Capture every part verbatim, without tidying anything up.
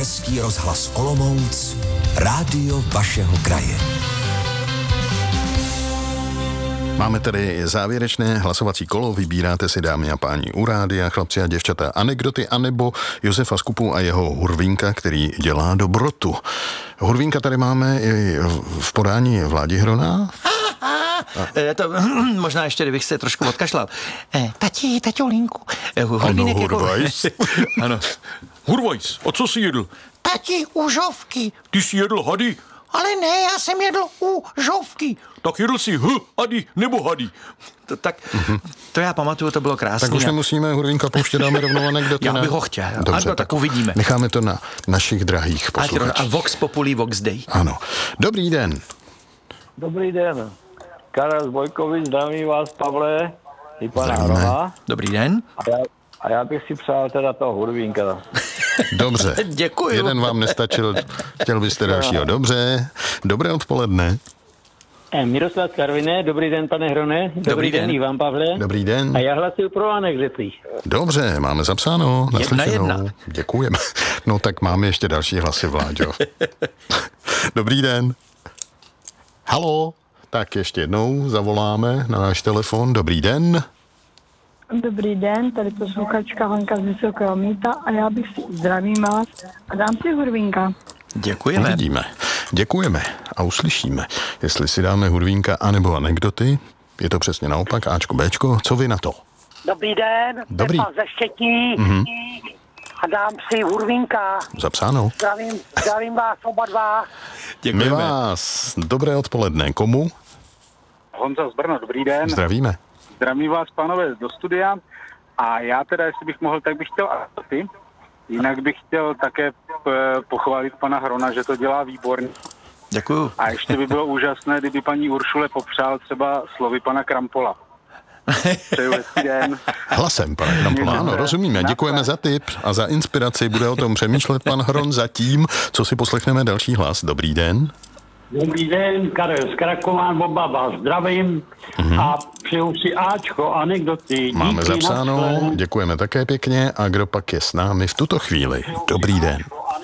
Český rozhlas Olomouc, rádio vašeho kraje. Máme tady závěrečné hlasovací kolo, vybíráte si, dámy a páni, u rádia, chlapci a děvčata, anekdoty, anebo Josefa Skupu a jeho Hurvínka, který dělá dobrotu. Hurvínka tady máme i v podání Vládi Hrona. E, to, možná ještě, kdybych se trošku odkašlal. E, tati, taťolínku. E, ano, Hurvajs. Ano. Hurvajs, a co jsi jedl? Tati, užovky. Ty jsi jedl hady? Ale ne, já jsem jedl užovky. Tak jedl jsi h, hady nebo hady? To, tak, mm-hmm. to já pamatuju, to bylo krásné. Tak už nemusíme Hurvínka pouštět, dáme rovnou anekdoty. Já na... bych ho chtěl. Dobře, ano, tak uvidíme. Necháme to na našich drahých posluchačích. A Vox Populi, Vox Dei. Ano. Dobrý den. Dobrý den. Karel z Bojkovic, zdraví vás, Pavle, i pana Hrona. Dobrý den. A já, a já bych si přál teda toho Hurvínka. Dobře. Děkuji. Jeden vám nestačil, chtěl byste dalšího. Dobře. Dobré odpoledne. Miroslav Karviné, dobrý den, pane Hrone. Dobrý, dobrý den, den, Ivan Pavle. Dobrý den. A já hlasuju pro anekdoty. Dobře, máme zapsáno. Jedna jedna. Děkujeme. No tak máme ještě další hlasy, Vláďo. Dobrý den. Haló. Tak ještě jednou zavoláme na náš telefon. Dobrý den. Dobrý den, tady posluchačka Hanka z Vysokého Mýta a já bych si zdravím vás a dám si Hurvínka. Děkujeme. Uvidíme. Děkujeme a uslyšíme, jestli si dáme Hurvínka anebo anekdoty. Je to přesně naopak, Ačko, Béčko, co vy na to? Dobrý den, Dobrý. Pepa ze Štětí mm-hmm. a dám si Hurvínka. Zapsáno. Zdravím, zdravím vás oba dva. Děkujeme. My vás. Dobré odpoledne. Komu? Honza z Brna, dobrý den. Zdravíme. Zdravím vás, pánové, do studia. A já teda, jestli bych mohl, tak bych chtěl anekdoty. Jinak bych chtěl také pochválit pana Hrona, že to dělá výborně. Děkuju. A ještě by bylo úžasné, kdyby paní Uršule popřál třeba slovy pana Krampola. Přeju hezký den. Hlasem pana Krampola, ano, rozumíme. Děkujeme za tip a za inspiraci. Bude o tom přemýšlet pan Hron zatím, co si poslechneme další hlas. Dobrý den. Dobrý den, Karel z Krakova, oba vás zdravím mm-hmm. a přeju si Ačko, anekdoty. Máme díky, zapsáno, děkujeme také pěkně. A kdo pak je s námi v tuto chvíli? Dobrý den.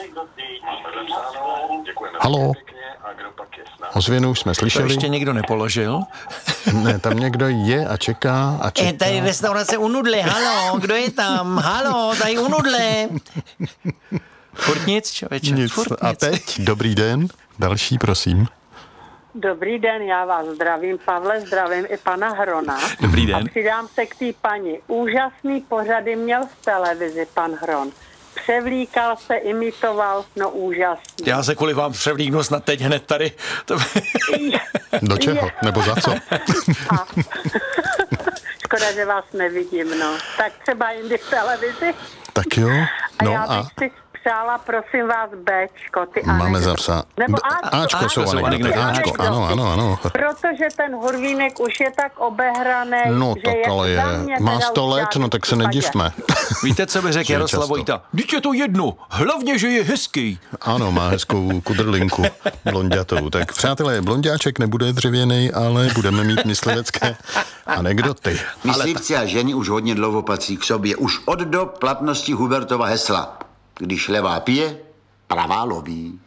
Haló. Ozvěnu už jsme slyšeli. To ještě někdo nepoložil? Ne, tam někdo je a čeká a čeká. Je tady restaurace u Nudle, halo, kdo je tam? Halo, tady u Nudle. Furt nic, člověče. Nic. Furt nic. A teď, dobrý den. Další, prosím. Dobrý den, já vás zdravím, Pavle, zdravím i pana Hrona. Dobrý den. A přidám se k té paní. Úžasný pořady měl v televizi pan Hron. Převlíkal se, imitoval, no úžasný. Já se kvůli vám převlíknu snad teď hned tady. To... Do čeho? Nebo za co? A... Škoda, že vás nevidím, no. Tak třeba jindy v televizi. Tak jo. No a já bych a... si přála, prosím vás, Béčko, ty Máme anekdoty. zapsat. Nebo Ačko. Ačko, Ačko jsou anekdoty. Ačko, ano, ano, ano. Protože ten Hurvínek už je tak obehraný, No že tak ale je. Má sto let, no tak se nedivme. Víte, co by řekl Jaroslav Vojta? Vždyť je to jedno, hlavně, že je hezký. Ano, má hezkou kudrlinku blonďatou. Tak přátelé, blonďáček nebude dřevěnej, ale budeme mít myslivecké anekdoty. Myslivci a ženy už hodně dlouho patří k sobě. Už od dob platnosti Hubertova hesla. Když levá pije, pravá loví.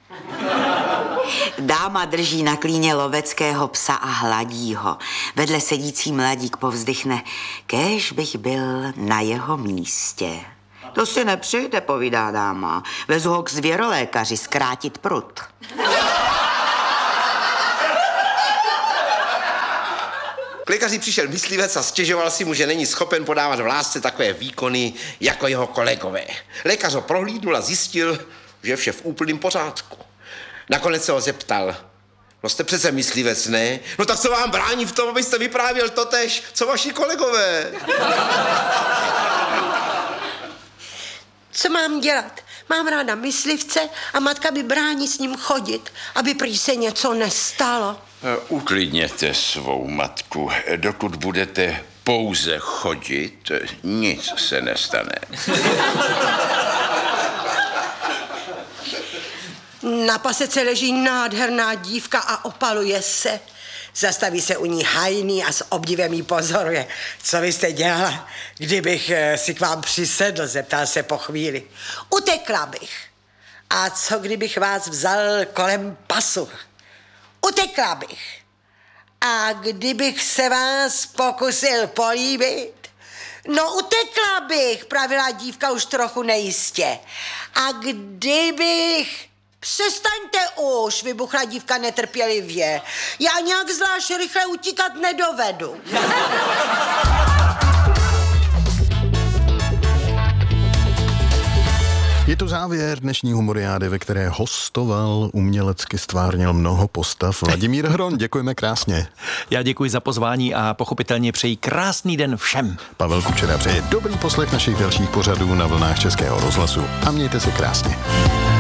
Dáma drží na klíně loveckého psa a hladí ho. Vedle sedící mladík povzdychne, kéž bych byl na jeho místě. To si nepřijde, povídá dáma. Vezu ho k zvěrolékaři zkrátit prut. K lékaři přišel myslivec a stěžoval si mu, že není schopen podávat v lásce takové výkony jako jeho kolegové. Lékař ho prohlídnul a zjistil, že je vše v úplném pořádku. Nakonec se ho zeptal, no jste přece myslivec, ne? No tak co vám brání v tom, abyste vyprávěl totéž, co vaši kolegové? Co mám dělat? Mám ráda myslivce a matka by brání s ním chodit, aby prý se něco nestalo. Uklidněte svou matku. Dokud budete pouze chodit, nic se nestane. Na pasece leží nádherná dívka a opaluje se. Zastaví se u ní hajný a s obdivem jí pozoruje. Co byste dělala, kdybych si k vám přisedl, zeptal se po chvíli. Utekla bych. A co kdybych vás vzal kolem pasu? Utekla bych. A kdybych se vás pokusil políbit? No utekla bych, pravila dívka už trochu nejistě. A kdybych... Přestaňte už, vybuchla dívka netrpělivě. Já nějak zvlášť rychle utíkat nedovedu. Je to závěr dnešní humoriády, ve které hostoval, umělecky stvárnil mnoho postav Vladimír Hron. Děkujeme krásně. Já děkuji za pozvání a pochopitelně přeji krásný den všem. Pavel Kučera přeje dobrý poslech našich dalších pořadů na vlnách Českého rozhlasu a mějte se krásně.